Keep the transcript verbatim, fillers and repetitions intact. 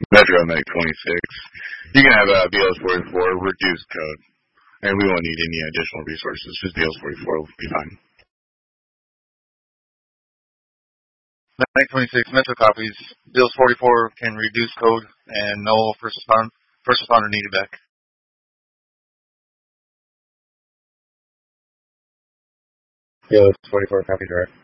Metro Meg twenty-six. You can have uh, B L S forty-four reduced code, and we won't need any additional resources. Just B L S forty-four will be fine. Meg twenty-six Metro copies. B L S forty-four can reduce code, and no first responder, first responder needed back. B L S forty-four copy direct.